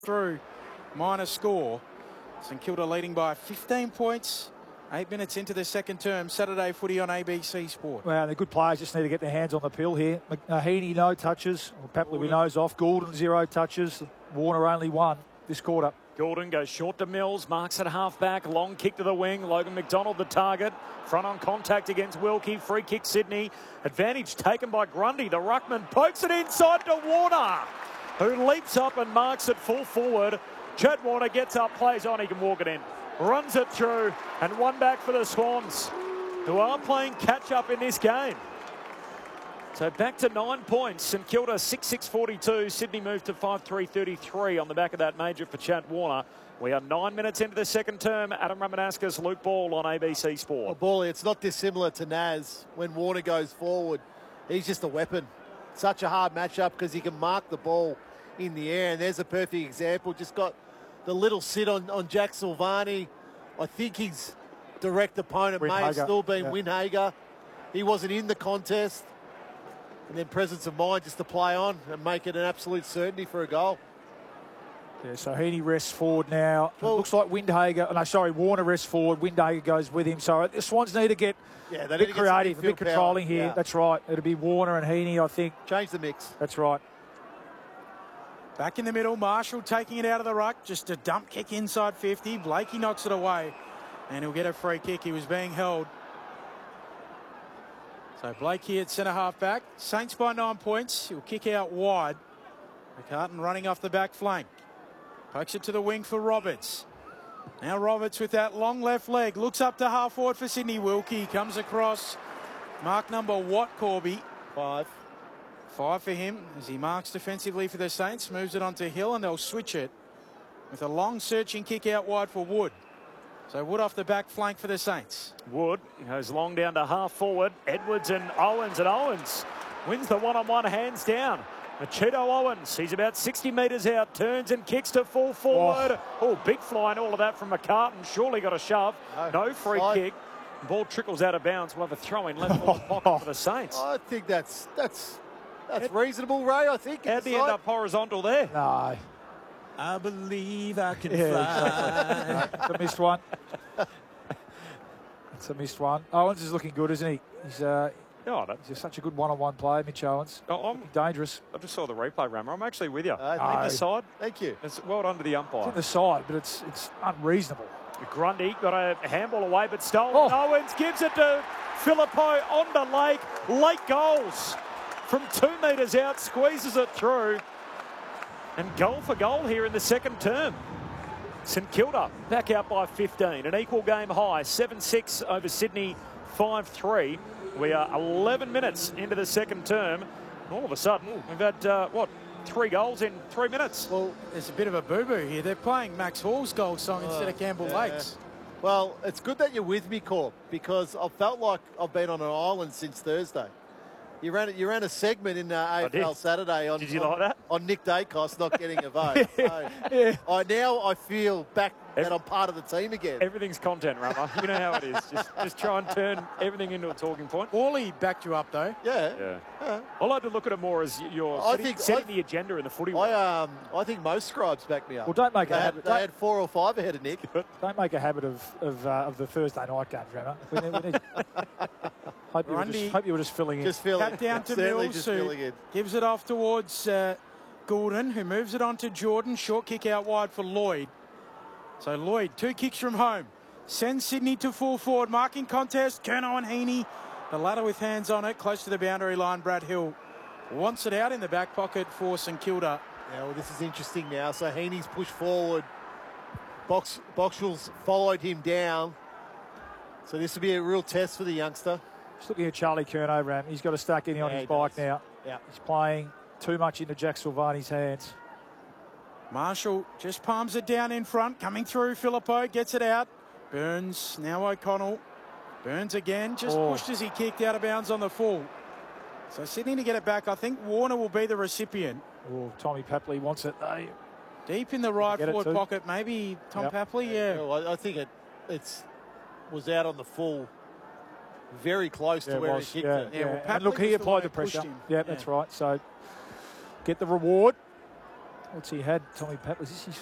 through minor score. St Kilda leading by 15 points. 8 minutes into the second term. Saturday footy on ABC Sport. Well, the good players just need to get their hands on the pill here. Heaney, no touches. Papley, we knows off. Goulden, 0 touches. Warner only 1 this quarter. Goulden goes short to Mills, marks at half-back, long kick to the wing. Logan McDonald the target. Front on contact against Wilkie. Free kick Sydney. Advantage taken by Grundy. The ruckman pokes it inside to Warner, who leaps up and marks it full forward. Chad Warner gets up, plays on, he can walk it in. Runs it through, and 1 back for the Swans, who are playing catch-up in this game. So back to 9 points. St Kilda 6-6-42. Sydney moved to 5-3-33 on the back of that major for Chad Warner. We are 9 minutes into the second term. Adam Ramanauskas, Luke Ball on ABC Sport. Well, Bally, it's not dissimilar to Naz when Warner goes forward. He's just a weapon. Such a hard matchup because he can mark the ball in the air, and there's a perfect example. Just got the little sit on Jack Silvani. I think his direct opponent may have still been Winhager. He wasn't in the contest. And then presence of mind just to play on and make it an absolute certainty for a goal. Yeah, so Heaney rests forward now. Well, looks like Warner rests forward. Windhager goes with him. So the Swans need to get a bit creative, a bit controlling here. Yeah. That's right. It'll be Warner and Heaney, I think. Change the mix. That's right. Back in the middle, Marshall taking it out of the ruck. Just a dump kick inside 50. Blakey knocks it away, and he'll get a free kick. He was being held. So Blakey at centre half back. Saints by 9 points. He'll kick out wide. McCartan running off the back flank. Pokes it to the wing for Roberts. Now Roberts with that long left leg. Looks up to half forward for Sydney. Wilkie comes across. Mark number what, Corby? 5. 5 for him as he marks defensively for the Saints. Moves it on to Hill, and they'll switch it with a long searching kick out wide for Wood. So Wood off the back flank for the Saints. Wood goes long down to half forward. Edwards and Owens wins the one-on-one hands down. Machito Owens, he's about 60 metres out, turns and kicks to full forward. Oh, big fly and all of that from McCartan. Surely got a shove. No free kick. Ball trickles out of bounds. We'll have a throw in left forward pocket for the Saints. I think that's reasonable, Ray, I think. How'd they end up horizontal there? No. I believe I can fly. It's a missed one. It's a missed one. Owens is looking good, isn't he? He's such a good one-on-one player, Mitch Owens. Dangerous. I just saw the replay, Rammer. I'm actually with you. Thank the side. Thank you. It's well done to the umpire. It's in the side, but it's unreasonable. Grundy got a handball away, but stolen. Owens gives it to Phillippo on the Lake. Lake goals from 2 metres out, squeezes it through. And goal for goal here in the second term. St Kilda back out by 15. An equal game high, 7-6 over Sydney, 5-3. We are 11 minutes into the second term. All of a sudden, we've had, 3 goals in 3 minutes? Well, there's a bit of a boo-boo here. They're playing Max Hall's goal song instead of Campbell Lake's. Well, it's good that you're with me, Corp, because I felt like I've been on an island since Thursday. You ran a segment in AFL Saturday on. Did you like that? On Nick Dacos not getting a vote. So I feel back that I'm part of the team again. Everything's content, Rama. You know how it is. Just try and turn everything into a talking point. Wally backed you up though. Yeah. I like to look at it more as you're setting the agenda in the footy. I think most scribes back me up. Well, don't make a habit. They had 4 or 5 ahead of Nick. Don't make a habit of the Thursday night games, Rama. Hope you were just filling in. Tap down to Mills, who gives it off towards Goulden, who moves it on to Jordan. Short kick out wide for Lloyd. So Lloyd, 2 kicks from home. Sends Sydney to full forward. Marking contest, Curnow and Heaney. The latter with hands on it, close to the boundary line. Brad Hill wants it out in the back pocket for St Kilda. Yeah, well, this is interesting now. So Heaney's pushed forward. Boxall's followed him down. So this will be a real test for the youngster. Just looking at Charlie Curnow, Ram. He's got to start getting on his bike now. Yeah. He's playing too much into Jack Silvani's hands. Marshall just palms it down in front. Coming through, Phillippo gets it out. Burns, now O'Connell. Burns again, just pushed as he kicked out of bounds on the full. So Sydney to get it back. I think Warner will be the recipient. Oh, Tommy Papley wants it. Deep in the right forward pocket. Maybe Tom Papley, Well, I think it was out on the full. Very close to where he kicked it. And look, he applied the pressure. Yeah, that's right. So get the reward. What's he had? Tommy Pat, was this his